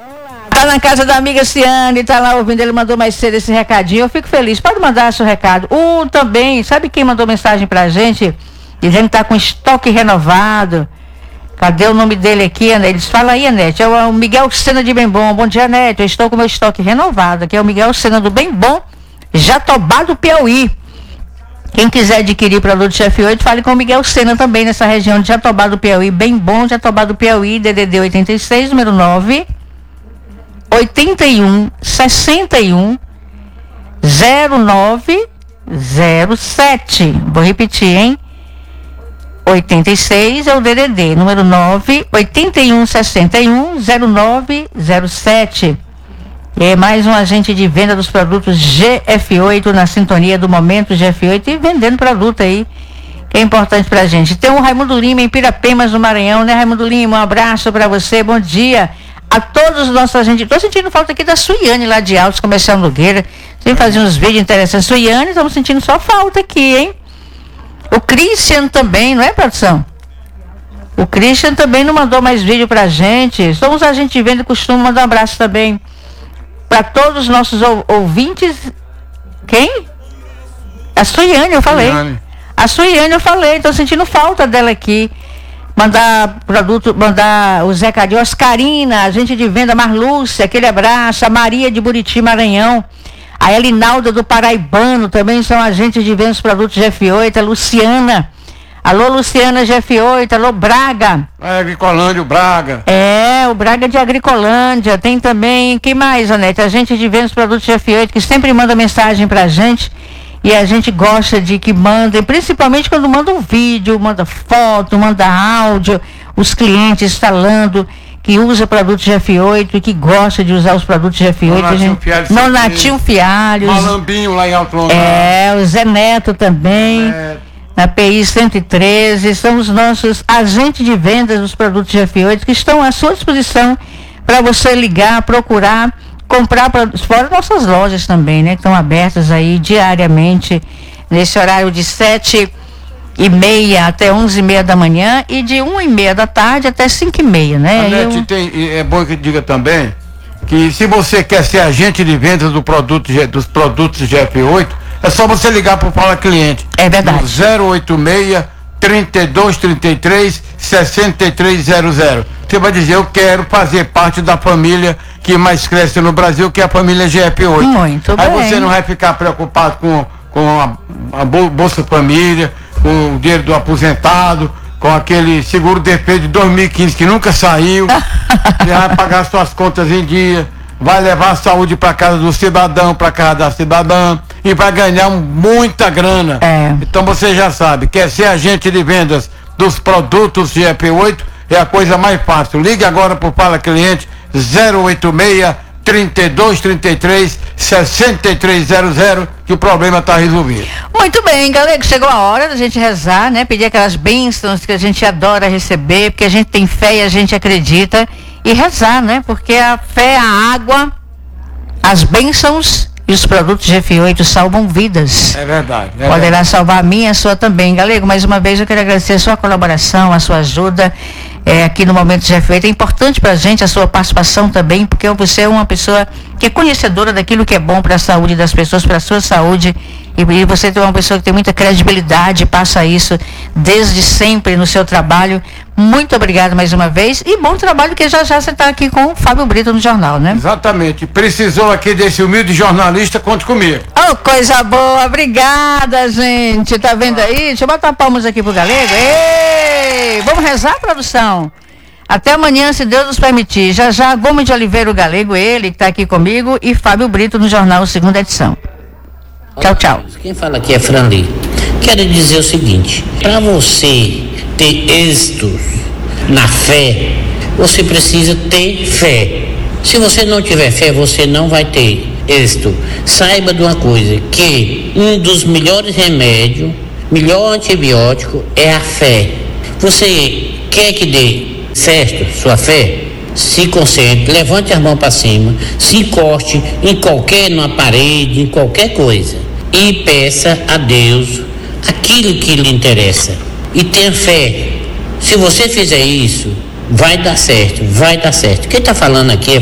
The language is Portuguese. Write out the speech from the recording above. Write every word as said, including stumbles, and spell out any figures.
Tá na casa da amiga Ciane, tá lá ouvindo, ele mandou mais cedo esse recadinho, eu fico feliz, pode mandar seu recado. Um também, sabe quem mandou mensagem pra gente? Dizendo que tá com estoque renovado. Cadê o nome dele aqui, Anete? Fala aí, Anete, é o Miguel Sena de Bem Bom. Bom dia, Anete, eu estou com meu estoque renovado, aqui é o Miguel Sena do Bem Bom, Jatobá do Piauí. Quem quiser adquirir produto Chef oito, fale com o Miguel Sena também, nessa região de Jatobá do Piauí, Bem Bom, Jatobá do Piauí, D D D oitenta e seis, número nove oitenta e um sessenta e um zero nove zero sete. Vou repetir, hein? oitenta e seis é o D D D, número nove oitenta e um sessenta e um zero nove zero sete. É mais um agente de venda dos produtos G F oito na sintonia do momento G F oito e vendendo produto aí, que é importante pra gente. Tem o Raimundo Lima em Pirapemas, no Maranhão, né, Raimundo Lima? Um abraço pra você, bom dia a todos os nossos agentes. Tô sentindo falta aqui da Suiane lá de Altos, Comercial Nogueira. Tem que fazer uns vídeos interessantes. Suiane, estamos sentindo só falta aqui, hein? O Christian também, não é, produção? O Christian também não mandou mais vídeo pra gente. Somos agentes de venda e costumo mandar um abraço também para todos os nossos ou, ouvintes. Quem? A Suiane, eu falei. Suiane. A Suiane, eu falei. Tô sentindo falta dela aqui. Mandar produto, mandar o Zé Cadinho, Oscarina, agente de venda, Marlúcia, aquele abraço, a Maria de Buriti, Maranhão, a Elinalda do Paraibano, também são agentes de venda dos produtos G F oito, a Luciana, alô Luciana G F oito, alô Braga. É, Agricolândia, o Braga. É, o Braga de Agricolândia, tem também, quem mais, Anete? Agente de venda dos produtos G F oito, que sempre manda mensagem pra gente. E a gente gosta de que mandem, principalmente quando manda um vídeo, manda foto, manda áudio, os clientes falando que usa produtos G F oito e que gosta de usar os produtos G F oito. Não Natinho Fialhos. Malambinho lá em Alto Londrina. É, o Zé Neto também. É. Na P I cento e treze, são os nossos agentes de vendas dos produtos G F oito que estão à sua disposição para você ligar, procurar, comprar pra, fora nossas lojas também, né? Que estão abertas aí diariamente, nesse horário de sete e meia até onze e meia da manhã e de uma e meia da tarde até cinco e meia, né? Anete, Eu... tem, é bom que diga também que se você quer ser agente de vendas do produto, dos produtos G F oito, é só você ligar para o Fala Cliente. É verdade. No zero oito seis, trinta e dois, trinta e três, sessenta e três zero zero. Você vai dizer, eu quero fazer parte da família que mais cresce no Brasil, que é a família G F oito. Muito Aí bem. você não vai ficar preocupado com, com a, a Bolsa Família, com o dinheiro do aposentado, com aquele seguro-defeito de dois mil e quinze que nunca saiu. Você vai pagar suas contas em dia, vai levar a saúde para casa do cidadão, para casa da cidadã e vai ganhar muita grana. É. Então você já sabe, quer ser agente de vendas dos produtos G F oito, é a coisa mais fácil. Ligue agora para o Fala Cliente zero oito seis, trinta e dois, trinta e três, sessenta e três zero zero, que o problema está resolvido. Muito bem, galera, chegou a hora da gente rezar, né? Pedir aquelas bênçãos que a gente adora receber, porque a gente tem fé e a gente acredita, e rezar, né? Porque a fé, a água, as bênçãos e os produtos G F oito salvam vidas. É verdade. É Poderá verdade. salvar a minha e a sua também. Galego, mais uma vez eu quero agradecer a sua colaboração, a sua ajuda é, aqui no Momento G F oito. É importante pra gente a sua participação também, porque você é uma pessoa que é conhecedora daquilo que é bom para a saúde das pessoas, para a sua saúde. E, e você é uma pessoa que tem muita credibilidade, passa isso desde sempre no seu trabalho. Muito obrigado mais uma vez e bom trabalho, que já já você está aqui com o Fábio Brito no jornal, né? Exatamente. Precisou aqui desse humilde jornalista, conte comigo. Oh, coisa boa, obrigada, gente. Tá vendo aí? Deixa eu botar palmas aqui pro Galego. Ei, vamos rezar, produção? Até amanhã, se Deus nos permitir. Já já, Gomes de Oliveira, o Galego, ele que tá aqui comigo, e Fábio Brito no jornal, segunda edição. Tchau, tchau. Quem fala aqui é Franli. Quero dizer o seguinte: para você ter êxito na fé, você precisa ter fé. Se você não tiver fé, você não vai ter êxito. Saiba de uma coisa, que um dos melhores remédios, melhor antibiótico é a fé. Você quer que dê certo sua fé? Se concentre, levante as mãos para cima, se encoste em qualquer, numa parede, em qualquer coisa, e peça a Deus aquilo que lhe interessa. E tenha fé. Se você fizer isso, vai dar certo, vai dar certo. Quem está falando aqui é